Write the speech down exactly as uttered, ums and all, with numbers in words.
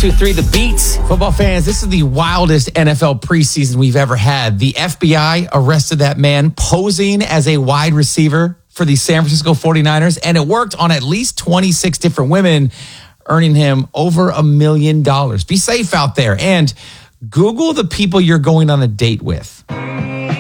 two three The Beats. Football fans, this is the wildest N F L preseason we've ever had. The F B I arrested that man posing as a wide receiver for the San Francisco forty-niners, and it worked on at least twenty-six different women, earning him over a million dollars. Be safe out there, and Google the people you're going on a date with.